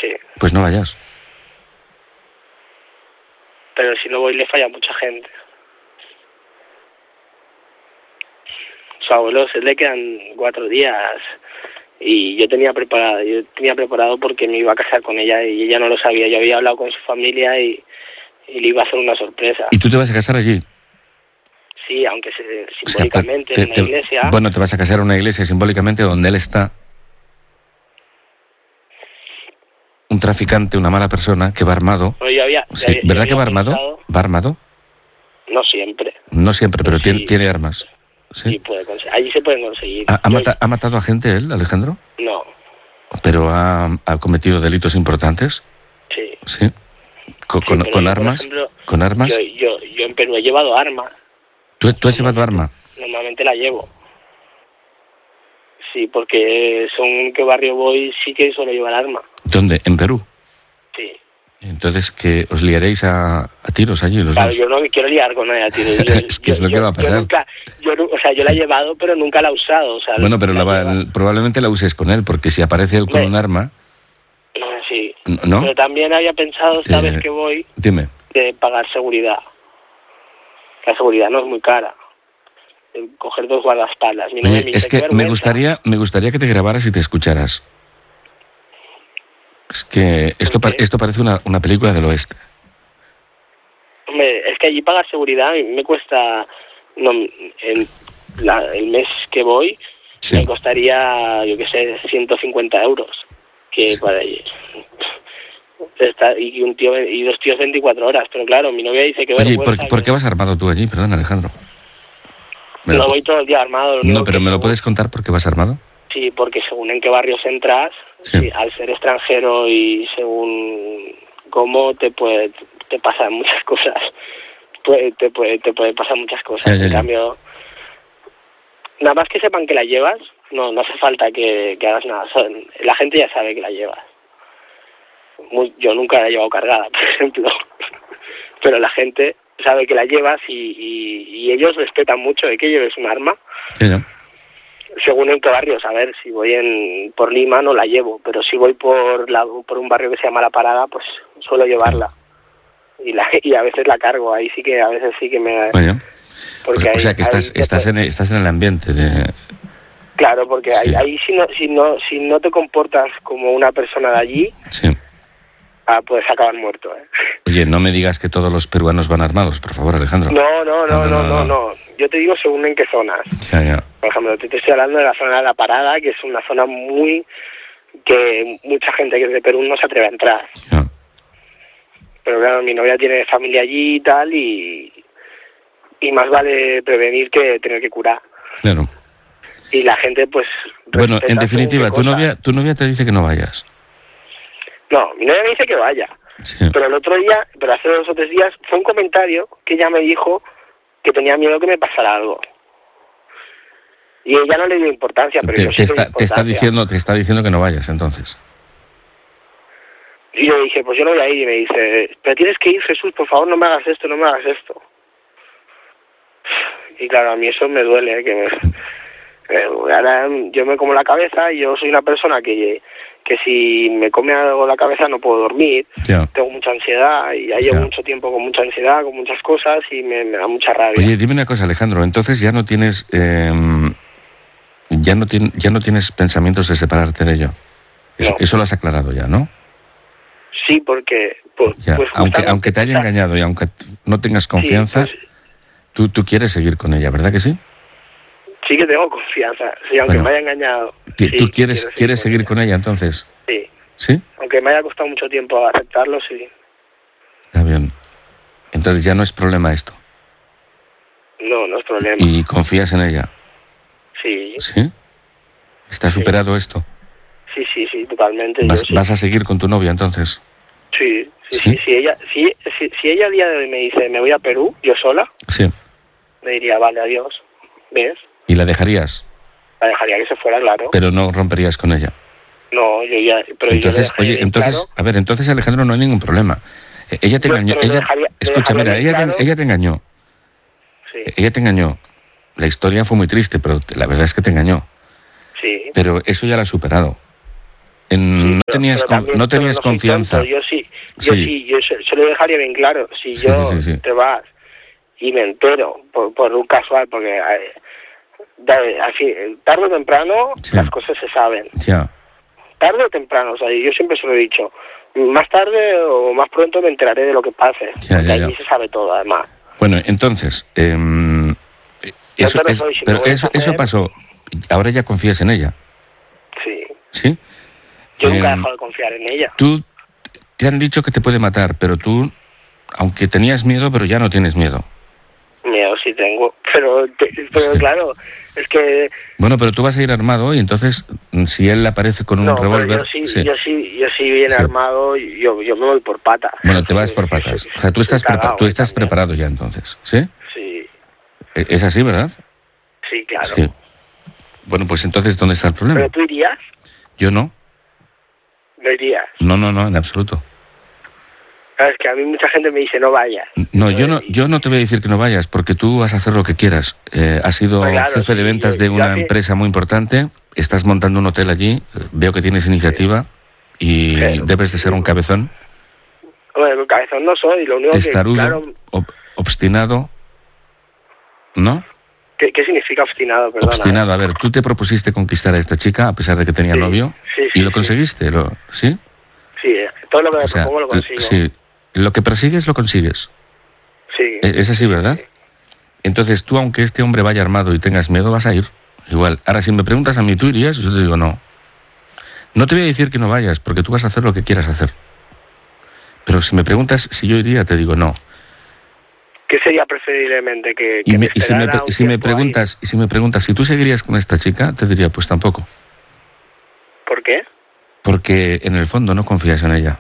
Sí. Pues no vayas. Pero si no voy le falla a mucha gente. Su abuelo se le quedan 4 días y yo tenía preparado porque me iba a casar con ella y ella no lo sabía. Yo había hablado con su familia y le iba a hacer una sorpresa. ¿Y tú te vas a casar allí? Sí, aunque simbólicamente en una iglesia. Bueno, te vas a casar en una iglesia simbólicamente donde él está. Un traficante, una mala persona que va armado. Sí, ¿verdad que va armado? Pensado, ¿va armado? No siempre. No siempre, pero sí, tiene armas. Sí, sí puede conseguir. Allí se pueden conseguir. ¿Ha matado a gente él, Alejandro? No. ¿Pero ha cometido delitos importantes? Sí. ¿Sí? ¿Con armas? Ejemplo, ¿Con armas? Yo en Perú he llevado armas. ¿Tú has llevado arma? Normalmente la llevo. Sí, porque según qué barrio voy sí que suelo llevar arma. ¿Dónde? ¿En Perú? Sí. Entonces, ¿que os liaréis a tiros allí los dos? Yo no me quiero liar con nadie a tiros. Es lo que va a pasar. Yo la he llevado, pero nunca la he usado. Bueno, pero probablemente la uses con él, porque si aparece él con un arma... Sí. ¿No? Pero también había pensado, esta vez que voy, Dime. De pagar seguridad. La seguridad no es muy cara. Coger 2 guardaespaldas. Es que me gustaría que te grabaras y te escucharas. Es que esto parece una película del oeste. Hombre, es que allí pagar seguridad me cuesta... el mes que voy sí. Me costaría, yo qué sé, 150 euros. Que sí. Para allí... y 2 tíos 24 horas. Pero claro, mi novia dice que... Oye, ¿por qué vas armado tú allí? Perdón, Alejandro. No voy todo el día armado. No, pero ¿me lo puedes contar por qué vas armado? Sí, porque según en qué barrios entras, sí, al ser extranjero y según cómo te pasan muchas cosas. Te puede pasar muchas cosas. En cambio, nada más que sepan que la llevas, no hace falta que hagas nada. La gente ya sabe que la llevas. Yo nunca la he llevado cargada, por ejemplo. Pero la gente sabe que la llevas y ellos respetan mucho de que lleves un arma. Sí, ¿no? Según en qué barrios, a ver, si voy por Lima no la llevo, pero si voy por un barrio que se llama La Parada, pues suelo llevarla. Sí. Y a veces la cargo, ahí sí que a veces sí que me... Bueno, porque o sea que estás en el ambiente de... Claro, porque sí. ahí si no te comportas como una persona de allí... Sí. Puedes acabar muerto, ¿eh? Oye, no me digas que todos los peruanos van armados, por favor, Alejandro. No. Yo te digo según en qué zonas. Ya. Por ejemplo, te estoy hablando de la zona de La Parada, que es una zona que mucha gente que es de Perú no se atreve a entrar. Ya. Pero claro, mi novia tiene familia allí y tal, y más vale prevenir que tener que curar. Claro. Y la gente, pues... Bueno, en definitiva, tu novia te dice que no vayas. No, mi novia me dice que vaya. Sí. Pero hace 2 o 3 días, fue un comentario que ella me dijo que tenía miedo que me pasara algo. Y ella no le dio importancia, pero te está diciendo que no vayas, entonces. Y yo dije, pues yo no voy a ir. Y me dice, pero tienes que ir, Jesús, por favor, no me hagas esto. Y claro, a mí eso me duele, ahora yo me como la cabeza y yo soy una persona que si me come algo la cabeza no puedo dormir, tengo mucha ansiedad y ya llevo mucho tiempo con mucha ansiedad, con muchas cosas y me da mucha rabia. Oye, dime una cosa, Alejandro, entonces ya no tienes pensamientos de separarte de ella. Eso lo has aclarado ya, ¿no? Sí, porque... aunque te haya engañado y aunque no tengas confianza, sí, tú quieres seguir con ella, ¿verdad que sí? Sí que tengo confianza, sí, aunque me haya engañado. ¿Tú quieres seguir con ella entonces? Sí. ¿Sí? Aunque me haya costado mucho tiempo aceptarlo, sí. Está bien. Entonces ya no es problema esto. No es problema. ¿Y confías en ella? Sí. ¿Sí? ¿Está superado esto? Sí, totalmente. ¿Vas a seguir con tu novia entonces? Sí. Si ella a día de hoy me dice, me voy a Perú, yo sola, sí, me diría, vale, adiós. ¿Ves? ¿Y la dejarías? La dejaría que se fuera, claro. Pero no romperías con ella. No, yo ya... Pero entonces, claro. A ver, entonces Alejandro no hay ningún problema. Ella te engañó. Escucha, mira, ella te engañó. Sí. Ella te engañó. La historia fue muy triste, pero la verdad es que te engañó. Sí. Pero eso ya lo ha superado. no tenías confianza. Tonto. Yo se lo dejaría bien claro. Si te vas y me entero por un casual, porque así, tarde o temprano las cosas se saben. Ya. Tarde o temprano, o sea, yo siempre se lo he dicho. Más tarde o más pronto me enteraré de lo que pase. Porque allí se sabe todo, además. Bueno, entonces, eso pasó. Ahora ya confías en ella. Sí. ¿Sí? Yo nunca he dejado de confiar en ella. Te han dicho que te puede matar, pero tú, aunque tenías miedo, pero ya no tienes miedo. Miedo sí tengo, pero claro, es que... Bueno, pero tú vas a ir armado y entonces, si él aparece con un revólver... Yo sí viene armado, yo me voy por patas. Bueno, te vas por patas. O sea, tú estás preparado ya entonces, ¿sí? Sí. ¿Es así, verdad? Sí, claro. Sí. Bueno, pues entonces, ¿dónde está el problema? ¿Pero tú irías? Yo no. ¿No irías? No, en absoluto. Es que a mí mucha gente me dice no vayas. No, yo no te voy a decir que no vayas, porque tú vas a hacer lo que quieras. Has sido jefe de ventas de una empresa muy importante, estás montando un hotel allí, veo que tienes iniciativa y debes de ser un cabezón. Bueno, un cabezón no soy, lo único testarudo, que... Claro, obstinado, ¿no? ¿Qué significa obstinado? Perdona. Obstinado, a ver, tú te propusiste conquistar a esta chica a pesar de que tenía novio y lo conseguiste, ¿sí? Sí, todo lo que me propongo lo consigo. Sí. Lo que persigues, lo consigues. Sí. Es así, ¿verdad? Sí. Entonces tú, aunque este hombre vaya armado y tengas miedo, vas a ir. Igual. Ahora, si me preguntas a mí, ¿tú irías? Yo te digo no. No te voy a decir que no vayas, porque tú vas a hacer lo que quieras hacer. Pero si me preguntas si yo iría, te digo no. ¿Qué sería preferiblemente que si me preguntas si tú seguirías con esta chica, te diría pues tampoco. ¿Por qué? Porque en el fondo no confías en ella.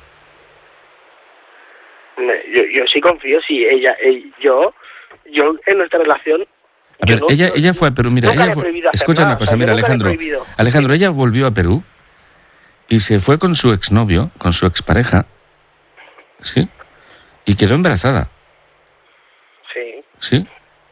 Yo sí confío, sí, yo en nuestra relación... A ver, ella fue a Perú, mira, escucha una cosa, mira, Alejandro, ella volvió a Perú y se fue con su exnovio, con su expareja, ¿sí? Y quedó embarazada. Sí. ¿Sí?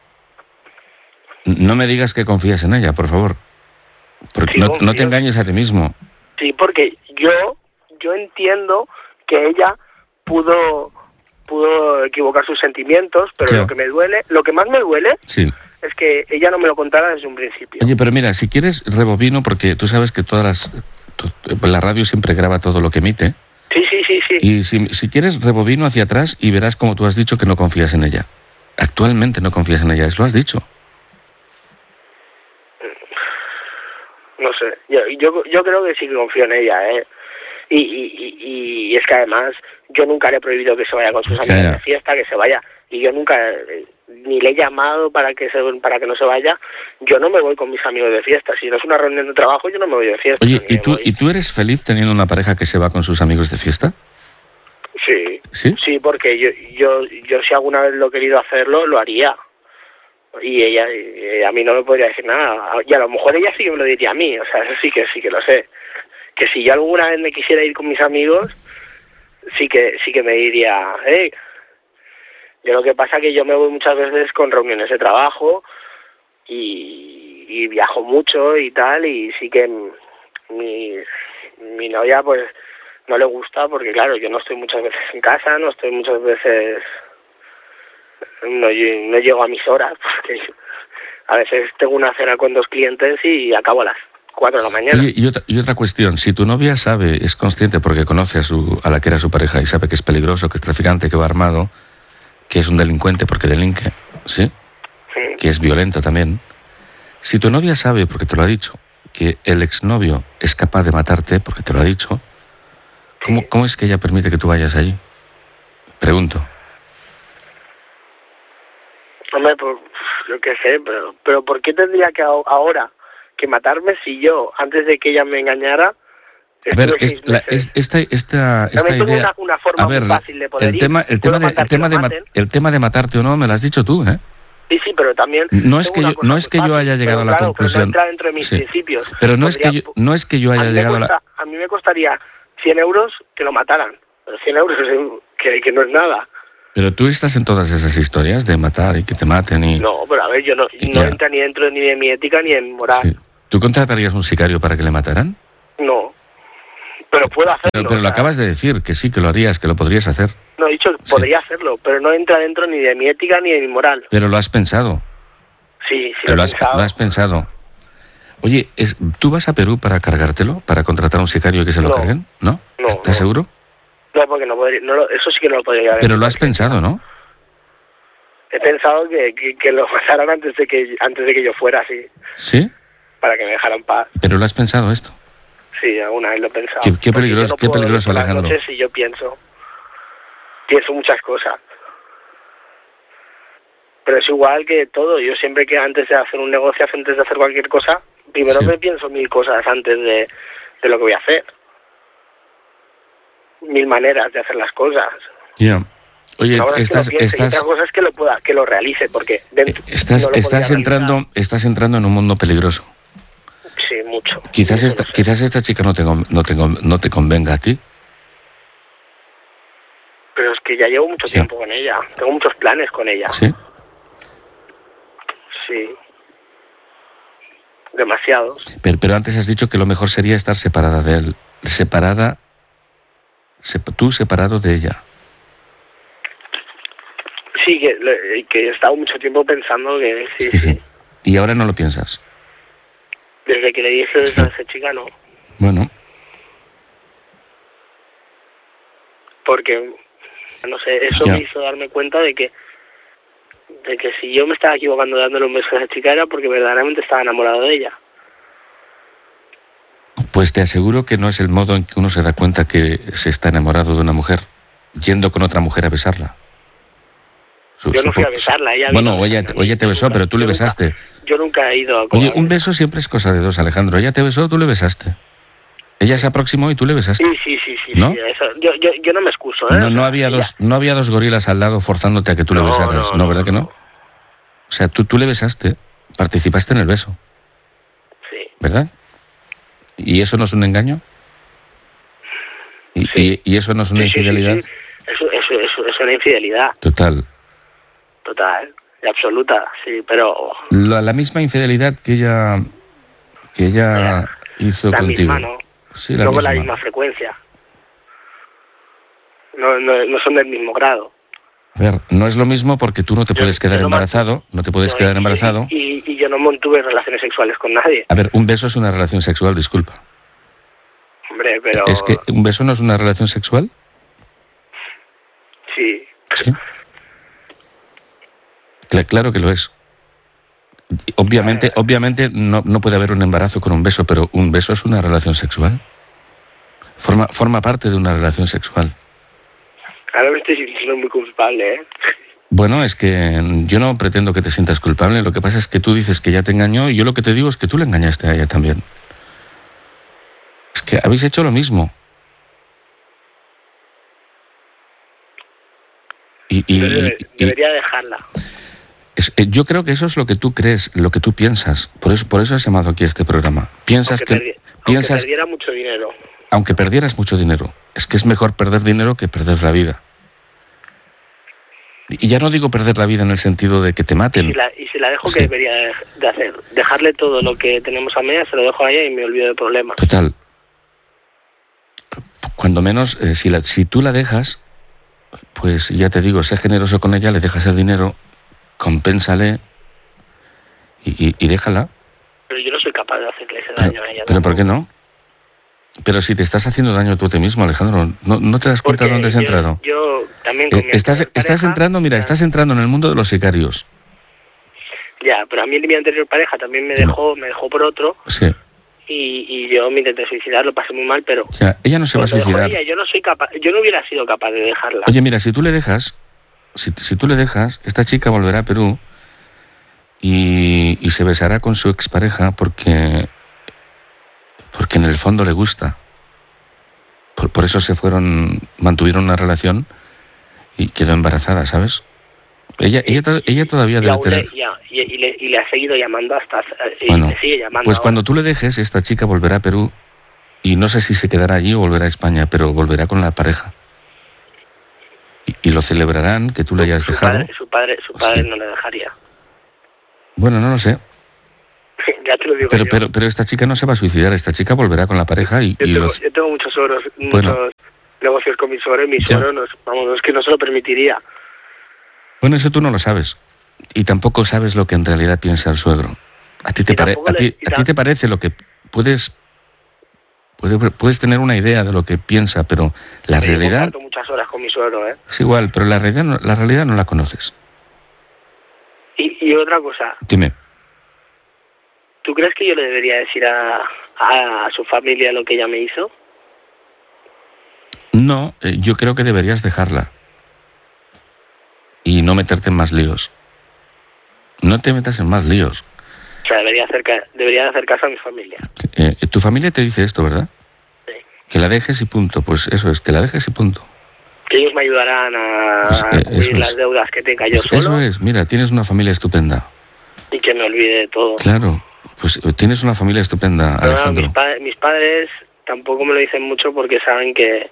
No me digas que confías en ella, por favor. Porque no te engañes a ti mismo. Sí, porque yo entiendo que ella pudo equivocar sus sentimientos, pero lo que más me duele es que ella no me lo contara desde un principio. Oye, pero mira, si quieres rebobino, porque tú sabes que la radio siempre graba todo lo que emite. Sí. Y si quieres rebobino hacia atrás y verás como tú has dicho que no confías en ella. Actualmente no confías en ella, lo has dicho. No sé, yo creo que sí que confío en ella, ¿eh? Y es que además yo nunca le he prohibido que se vaya con sus amigos de fiesta, que se vaya, y yo nunca ni le he llamado para que no se vaya. Yo no me voy con mis amigos de fiesta, si no es una reunión de trabajo yo no me voy de fiesta. Oye, ¿y tú eres feliz teniendo una pareja que se va con sus amigos de fiesta? Sí, porque yo si alguna vez lo he querido hacerlo, lo haría. Y ella a mí no me podría decir nada. Y a lo mejor ella sí que me lo diría a mí, o sea, eso sí que lo sé. Que si yo alguna vez me quisiera ir con mis amigos, sí que me diría, Yo lo que pasa es que yo me voy muchas veces con reuniones de trabajo y viajo mucho y tal, y sí que mi novia pues no le gusta porque claro, yo no estoy muchas veces en casa, no estoy muchas veces... No llego a mis horas porque a veces tengo una cena con 2 clientes y acabo a las 4 de la mañana. Oye, y otra cuestión, si tu novia es consciente porque conoce a la que era su pareja y sabe que es peligroso, que es traficante, que va armado, que es un delincuente porque delinque, ¿sí? Que es violento también. Si tu novia sabe, porque te lo ha dicho, que el exnovio es capaz de matarte, porque te lo ha dicho, ¿cómo es que ella permite que tú vayas allí? Pregunto. Hombre, pues, yo qué sé, pero ¿por qué tendría que ahora que matarme si yo, antes de que ella me engañara... A ver, esta idea... Una forma muy fácil de poder el tema de matarte o no me lo has dicho tú, ¿eh? Sí, pero también... No es que yo haya llegado a la conclusión... Pero no entra dentro de mis principios. Pero no es que yo haya llegado a mí me costaría 100 euros que lo mataran. Pero 100 euros que no es nada. Pero tú estás en todas esas historias de matar y que te maten y... No, pero a ver, yo no entra ni dentro ni de mi ética ni en moral. Sí. ¿Tú contratarías un sicario para que le mataran? No, Pero puedo hacerlo. Pero lo acabas de decir, que sí, que lo harías, que lo podrías hacer. No, he dicho que podría hacerlo, pero no entra dentro ni de mi ética ni de mi moral. Pero lo has pensado. Sí, lo has pensado. Oye, ¿tú vas a Perú para cargártelo? ¿Para contratar a un sicario y que se lo carguen? ¿No? ¿Estás seguro? No, porque no podría, eso sí que no lo podría hacer. Pero lo has pensado, ¿no? He pensado que lo pasaran antes de que yo fuera, sí. ¿Sí? Para que me dejaran paz. ¿Pero lo has pensado esto? Sí, alguna vez lo he pensado. Qué peligroso, Alejandro. No sé si yo pienso muchas cosas. Pero es igual que todo. Yo siempre que antes de hacer un negocio, antes de hacer cualquier cosa, primero me pienso 1000 cosas antes de lo que voy a hacer. 1000 maneras de hacer las cosas. Ya. Oye, otra cosa es que lo realice, porque estás entrando en un mundo peligroso. Sí, mucho. Quizás esta chica no te convenga a ti. Pero es que ya llevo mucho tiempo con ella. Tengo muchos planes con ella. ¿Sí? Sí. Demasiados. Pero antes has dicho que lo mejor sería estar separada de él. Tú separado de ella. Sí, que he estado mucho tiempo pensando que sí. ¿Y ahora no lo piensas? Desde que le dije a esa chica, no. Bueno. Porque, no sé, eso me hizo darme cuenta de que si yo me estaba equivocando dándole un beso a esa chica era porque verdaderamente estaba enamorado de ella. Pues te aseguro que no es el modo en que uno se da cuenta que se está enamorado de una mujer, yendo con otra mujer a besarla. Yo no fui a besarla, ella ella te besó, pero tú le besaste. Yo nunca he ido a... Oye, un beso siempre es cosa de dos, Alejandro. Ella te besó, tú le besaste. Ella se aproximó y tú le besaste. Sí. ¿No? Sí, eso. Yo no me excuso, ¿eh? No había dos gorilas al lado forzándote a que tú le besaras. No, ¿verdad que no? O sea, tú le besaste, participaste en el beso. Sí. ¿Verdad? ¿Y eso no es un engaño? ¿Y eso no es una infidelidad? Sí. Eso es una infidelidad. Total, y absoluta, sí, pero... La misma infidelidad que ella hizo la contigo. Misma, ¿no? Sí, la misma frecuencia. No son del mismo grado. A ver, no es lo mismo porque tú no te puedes quedar embarazado, Y yo no mantuve relaciones sexuales con nadie. A ver, un beso es una relación sexual, disculpa. Hombre, pero... ¿Es que un beso no es una relación sexual? Sí. ¿Sí? Claro que lo es. Obviamente no puede haber un embarazo con un beso, pero un beso es una relación sexual. Forma parte de una relación sexual. Ahora me estoy sintiendo muy culpable, ¿eh? Bueno, es que yo no pretendo que te sientas culpable. Lo que pasa es que tú dices que ella te engañó y yo lo que te digo es que tú le engañaste a ella también. Es que habéis hecho lo mismo. Debería dejarla. Yo creo que eso es lo que tú crees, lo que tú piensas. Por eso has llamado aquí a este programa. Aunque perdiera mucho dinero. Aunque perdieras mucho dinero. Es que es mejor perder dinero que perder la vida. Y ya no digo perder la vida en el sentido de que te maten. Y si la dejo, ¿qué debería de hacer? Dejarle todo lo que tenemos a medias, se lo dejo a ella y me olvido de problemas. Total. Cuando menos, si tú la dejas, pues ya te digo, sé generoso con ella, le dejas el dinero, compénsale y déjala. Pero yo no soy capaz de hacerle ese daño a ella. ¿Pero por qué no? Pero si te estás haciendo daño tú a ti mismo, Alejandro, ¿no te das cuenta de dónde has entrado? Yo también con estás entrando en el mundo de los sicarios. Ya, pero a mí mi anterior pareja también me dejó por otro. Sí. Y yo me intenté suicidar, lo pasé muy mal, pero... O sea, ella no se va a suicidar. Yo no hubiera sido capaz de dejarla. Oye, mira, si tú le dejas, esta chica volverá a Perú y se besará con su expareja porque en el fondo le gusta. Por eso mantuvieron una relación y quedó embarazada, ¿sabes? Ella todavía debe tener... Y le ha seguido llamando Bueno, le sigue llamando pues ahora. cuando tú le dejes, esta chica volverá a Perú y no sé si se quedará allí o volverá a España, pero volverá con la pareja. Y lo celebrarán, que tú le hayas dejado. Su padre no le dejaría. Bueno, no lo sé. Ya te lo digo pero esta chica no se va a suicidar, esta chica volverá con la pareja y... Yo tengo muchos suegros, muchos negocios con mi suegro, y mi suegro es que no se lo permitiría. Bueno, eso tú no lo sabes. Y tampoco sabes lo que en realidad piensa el suegro. A ti te parece lo que puedes tener una idea de lo que piensa, pero la realidad... Yo muchas horas con mi suegro, ¿eh? Es igual, pero la realidad no la conoces. Y otra cosa. Dime. ¿Tú crees que yo le debería decir a su familia lo que ella me hizo? No, yo creo que deberías dejarla. Y no meterte en más líos. No te metas en más líos. O sea, debería hacer caso a mi familia. Tu familia te dice esto, ¿verdad? Sí. Que la dejes y punto. Pues eso es, que la dejes y punto. Que ellos me ayudarán a cubrir las deudas que tenga yo solo. Eso es, mira, tienes una familia estupenda. Y que me olvide de todo. Claro, pues tienes una familia estupenda, Alejandro. No, mis padres tampoco me lo dicen mucho porque saben que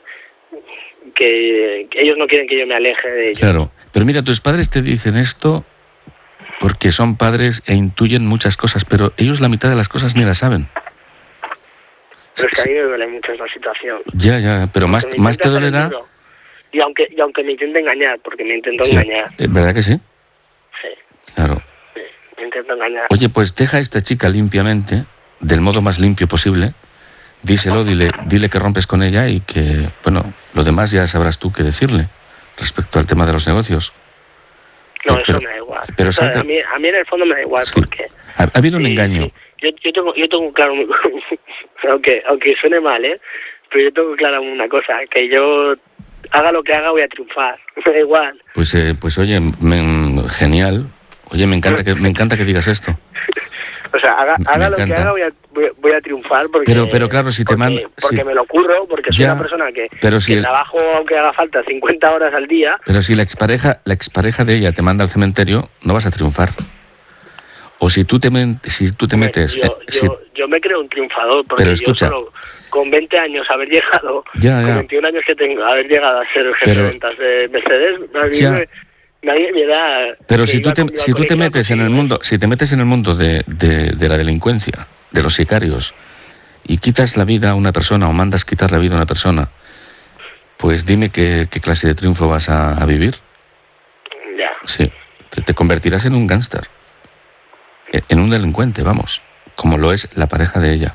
ellos no quieren que yo me aleje de ellos. Claro, pero mira, tus padres te dicen esto porque son padres e intuyen muchas cosas, pero ellos la mitad de las cosas ni las saben. Pero es que a mí me duele mucho esa situación. Ya, pero más te dolerá... Y aunque me intente engañar, porque me intento engañar. ¿Verdad que sí? Sí. Claro. Sí, me intento engañar. Oye, pues deja a esta chica limpiamente, del modo más limpio posible. Díselo, dile que rompes con ella y que, bueno, lo demás ya sabrás tú qué decirle respecto al tema de los negocios. No, eso me da igual. Pero a mí en el fondo me da igual, porque... Ha habido un engaño. Sí. Yo tengo claro, aunque suene mal, pero yo tengo claro una cosa, que yo haga lo que haga voy a triunfar, me da igual. Pues oye, genial. Oye, me encanta que digas esto. O sea, haga lo que haga voy a triunfar porque... Pero claro, si te manda... Porque me lo curro, porque soy una persona que trabajo aunque haga falta 50 horas al día. Pero si la expareja de ella te manda al cementerio, no vas a triunfar. O si tú te metes... Yo me creo un triunfador, porque pero escucha, yo solo con 20 años haber llegado, con 21 años que tengo, haber llegado a ser el jefe de ventas de Mercedes, nadie me da... Pero si tú te metes en el mundo, de la delincuencia, de los sicarios, y quitas la vida a una persona o mandas quitar la vida a una persona, pues dime qué clase de triunfo vas a vivir. Ya. Sí, te convertirás en un gángster, en un delincuente, vamos, como lo es la pareja de ella.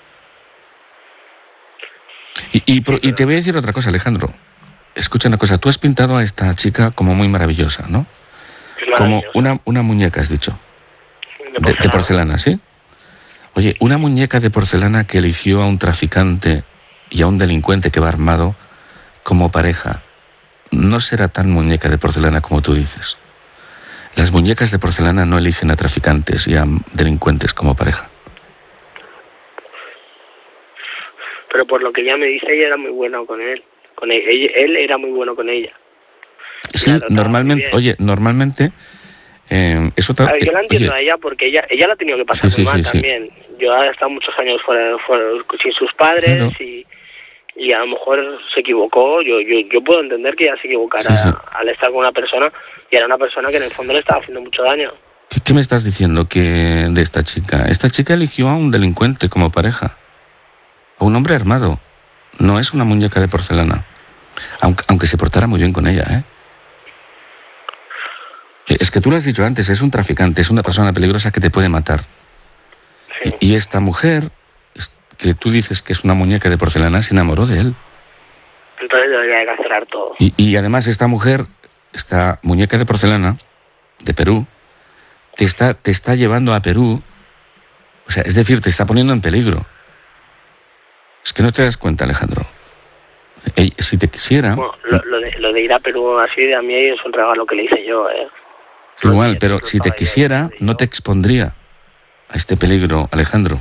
Y te voy a decir otra cosa, Alejandro. Escucha una cosa, tú has pintado a esta chica como muy maravillosa, ¿no? Como una muñeca, has dicho. De porcelana, ¿sí? Oye, una muñeca de porcelana que eligió a un traficante y a un delincuente que va armado como pareja, no será tan muñeca de porcelana como tú dices. Las muñecas de porcelana no eligen a traficantes y a delincuentes como pareja. Pero por lo que ella me dice, ella era muy buena con él. Él era muy bueno con ella. Sí, normalmente eso yo la entiendo a ella porque ella la ha tenido que pasar muy mal también. Yo he estado muchos años fuera sin sus padres, claro. y a lo mejor se equivocó. Yo puedo entender que ella se equivocara al estar con una persona, y era una persona que en el fondo le estaba haciendo mucho daño. ¿Qué me estás diciendo de esta chica? Esta chica eligió a un delincuente como pareja, a un hombre armado. No es una muñeca de porcelana, aunque se portara muy bien con ella, ¿eh? Es que tú lo has dicho antes, es un traficante, es una persona peligrosa que te puede matar. Sí. Y esta mujer, que tú dices que es una muñeca de porcelana, se enamoró de él. Entonces debería de cancelar todo. Y además esta muñeca de porcelana, de Perú, te está llevando a Perú, o sea, es decir, te está poniendo en peligro. Es que no te das cuenta, Alejandro. Si te quisiera... Bueno, lo de ir a Perú así, a mí es un regalo que le hice yo, Igual, pero si te quisiera, no te expondría a este peligro, Alejandro.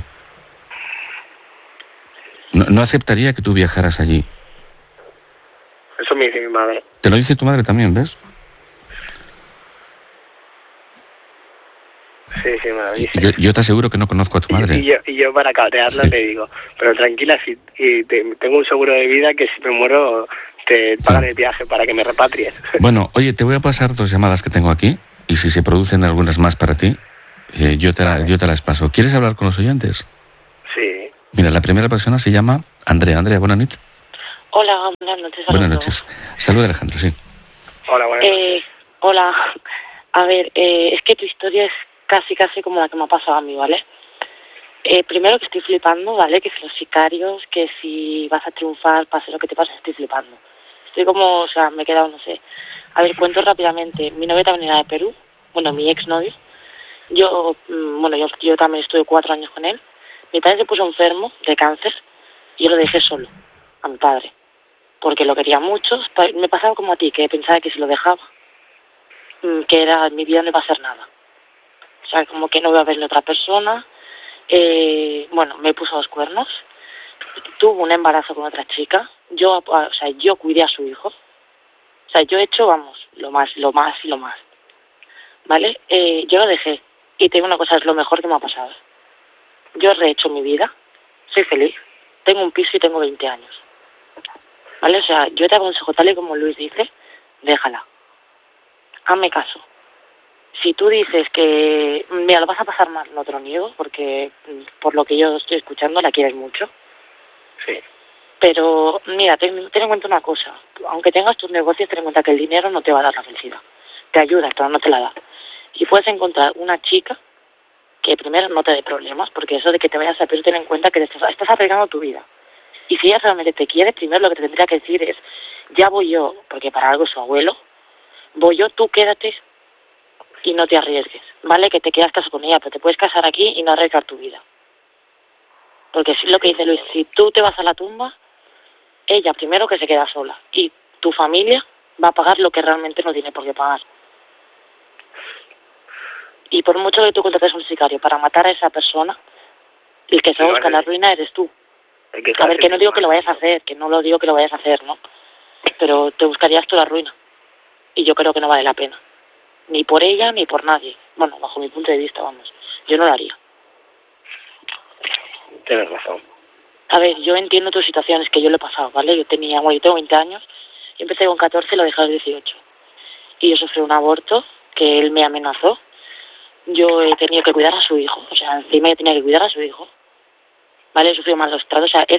No aceptaría que tú viajaras allí. Eso me dice mi madre. Te lo dice tu madre también, ¿ves? Sí, me lo dice. Yo te aseguro que no conozco a tu madre. Y yo para cabrearla le digo, pero tranquila, tengo un seguro de vida que si me muero te pagan el viaje para que me repatries. Bueno, oye, te voy a pasar 2 llamadas que tengo aquí, y si se producen algunas más para ti, Yo te las paso. ¿Quieres hablar con los oyentes? Sí. Mira, la primera persona se llama Andrea. Andrea, buenas noches. Hola, buenas noches. Buenas noches. Saluda, Alejandro, sí. Hola, buenas noches. Hola. A ver, es que tu historia es casi como la que me ha pasado a mí, ¿vale? Primero que estoy flipando, ¿vale? Que si los sicarios, que si vas a triunfar, pase lo que te pase, estoy flipando. Estoy como, o sea, me he quedado, no sé. A ver, cuento rápidamente. Mi novio también era de Perú, bueno, mi exnovio. Yo también estuve 4 años con él. Mi padre se puso enfermo de cáncer y yo lo dejé solo, a mi padre, porque lo quería mucho. Me pasaba como a ti, que pensaba que si lo dejaba, que era mi vida no iba a ser nada. O sea, como que no iba a verle otra persona. Me puso los cuernos. Tuvo un embarazo con otra chica. Yo cuidé a su hijo. O sea, yo he hecho, lo más. ¿Vale? Yo lo dejé. Y te digo una cosa, es lo mejor que me ha pasado. Yo he rehecho mi vida. Soy feliz. Tengo un piso y tengo 20 años. ¿Vale? O sea, yo te aconsejo, tal y como Luis dice, déjala. Hazme caso. Si tú dices que, mira, lo vas a pasar mal, no te lo niego, porque por lo que yo estoy escuchando la quieres mucho. Sí. Pero, mira, ten en cuenta una cosa. Aunque tengas tus negocios, ten en cuenta que el dinero no te va a dar la felicidad. Te ayuda, pero no te la da. Y puedes encontrar una chica que primero no te dé problemas, porque eso de que te vayas a Perú, ten en cuenta que estás arriesgando tu vida. Y si ella realmente te quiere, primero lo que te tendría que decir es, ya voy yo, porque para algo es su abuelo, voy yo, tú quédate y no te arriesgues, ¿vale? Que te quedas casado con ella, pero te puedes casar aquí y no arriesgar tu vida. Porque si lo que dice Luis, si tú te vas a la tumba, ella primero que se queda sola y tu familia va a pagar lo que realmente no tiene por qué pagar. Y por mucho que tú contrates a un sicario para matar a esa persona, el que se busca la ruina eres tú. A ver, que no digo que lo vayas a hacer, que no lo digo que lo vayas a hacer, ¿no? Pero te buscarías tú la ruina. Y yo creo que no vale la pena. Ni por ella, ni por nadie. Bueno, bajo mi punto de vista, yo no lo haría. Tienes razón. A ver, yo entiendo tus situaciones, que yo lo he pasado, ¿vale? Yo tengo 20 años, yo empecé con 14 y lo dejé a los 18. Y yo sufrí un aborto, que él me amenazó. Yo he tenido que cuidar a su hijo, o sea, encima yo tenía que cuidar a su hijo. ¿Vale? He sufrido malos tratos, o sea,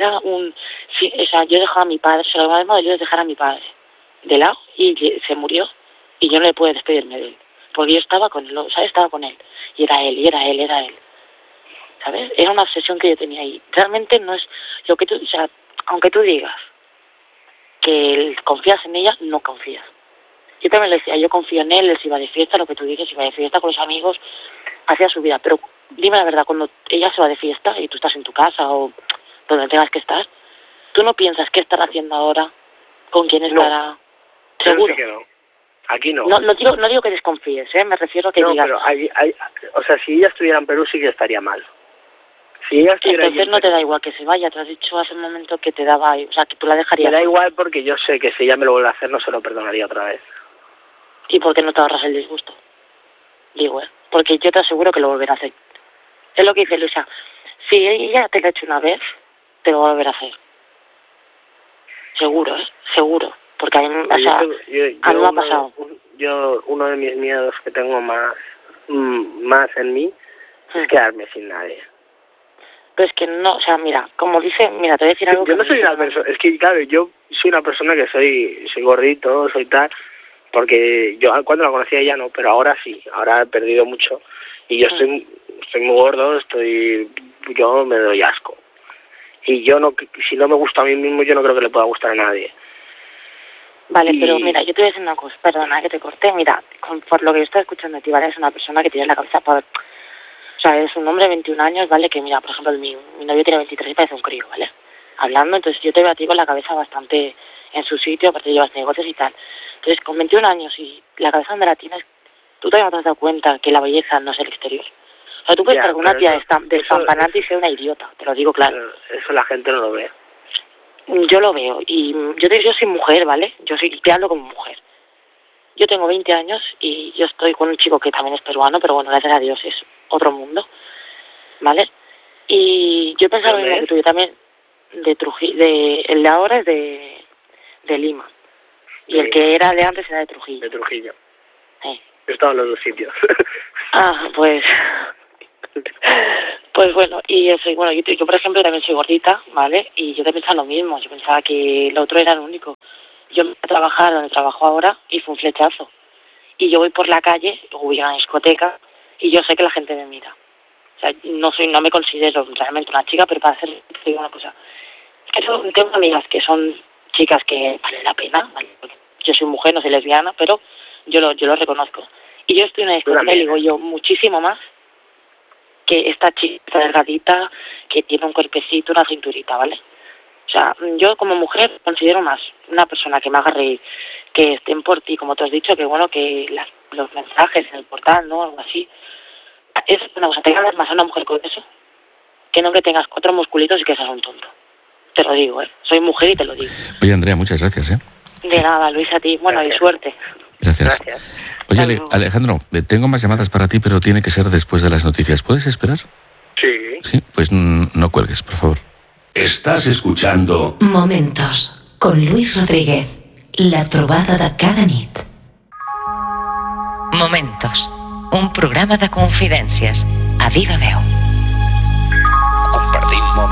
yo dejaba a mi padre, o sea, lo más malo es dejar a mi padre de lado y se murió y yo no le pude despedirme de él, porque yo estaba con él, o sea, estaba con él, y era él, ¿sabes? Era una obsesión que yo tenía ahí. Realmente no es lo que tú, o sea, aunque tú digas que confías en ella, no confías. Yo también le decía, yo confío en él se iba de fiesta, lo que tú dices, iba de fiesta con los amigos, hacía su vida, pero dime la verdad, cuando ella se va de fiesta y tú estás en tu casa o donde tengas que estar, ¿tú no piensas qué estará haciendo ahora? ¿Con quién estará? No, ¿Seguro? Sí que no. Aquí no. No digo que desconfíes, me refiero a que digas... No, pero o sea, si ella estuviera en Perú sí que estaría mal. Si ella estuviera Entonces no te da igual que se vaya, te has dicho hace un momento que te daba... O sea, que tú la dejarías... Me da igual porque yo sé que si ella me lo vuelve a hacer no se lo perdonaría otra vez. ¿Y por qué no te ahorras el disgusto? Digo, porque yo te aseguro que lo volverá a hacer. Es lo que dice Luisa. Si ella te lo ha hecho una vez, te lo va a volver a hacer. Seguro, seguro. Porque a mí, a mí me ha pasado. Uno de mis miedos que tengo más en mí es quedarme sin nadie. Pero es que no, o sea, mira, como dice, mira, te voy a decir algo. Yo no soy una persona, es que claro, yo soy una persona que soy gordito, soy tal, porque yo cuando la conocía ya no, pero ahora sí, ahora he perdido mucho y yo estoy muy gordo, yo me doy asco. Y yo no, si no me gusta a mí mismo, yo no creo que le pueda gustar a nadie. Vale, pero mira, yo te voy a decir una cosa, perdona que te corté, mira, por lo que yo estoy escuchando de ti, ¿vale? Es una persona que tiene la cabeza para... O sea, es un hombre de 21 años, ¿vale? Que mira, por ejemplo, mi novio tiene 23 y parece un crío, ¿vale? Hablando, entonces yo te veo a ti con la cabeza bastante en su sitio, aparte llevas negocios y tal. Entonces, con 21 años y la cabeza donde la tienes, tú todavía no te has dado cuenta que la belleza no es el exterior. O sea, tú puedes estar con una tía despampanante y ser una idiota, te lo digo claro. Eso la gente no lo ve. Yo lo veo, y yo soy mujer, ¿vale? Te hablo como mujer. Yo tengo 20 años y yo estoy con un chico que también es peruano, pero bueno, gracias a Dios es otro mundo, ¿vale? Y yo pensaba lo mismo que tú, yo también de Trujillo, el de ahora es de Lima, y sí. El que era de antes era de Trujillo. De Trujillo. Sí. Yo estaba en los dos sitios. Pues Pues bueno, y eso, y bueno, yo por ejemplo también soy gordita, ¿vale? Y yo también pensaba lo mismo, yo pensaba que el otro era el único. Yo me fui a trabajar donde trabajo ahora y fue un flechazo. Y yo voy por la calle, voy a una discoteca y yo sé que la gente me mira. O sea, no me considero realmente una chica, pero para hacer una cosa. Es que tengo amigas que son chicas que valen la pena, ¿vale? Yo soy mujer, no soy lesbiana, pero yo lo reconozco. Y yo estoy en una discoteca y digo yo muchísimo más que esta chica delgadita que tiene un cuerpecito, una cinturita, ¿vale? O sea, yo como mujer considero más una persona que me haga reír, que estén por ti, como tú has dicho, que bueno, que los mensajes en el portal, ¿no? Algo así. Es una cosa, te ganas más a una mujer con eso que no que tengas 4 musculitos y que seas un tonto. Te lo digo, ¿eh? Soy mujer y te lo digo. Oye, Andrea, muchas gracias, ¿eh? De nada, Luis, a ti. Bueno, y suerte. Gracias. Oye, Alejandro, tengo más llamadas para ti, pero tiene que ser después de las noticias. ¿Puedes esperar? Sí. Sí, pues no cuelgues, por favor. Estás escuchando Momentos con Luis Rodríguez, la trobada de cada nit. Momentos, un programa de confidències a viva veu.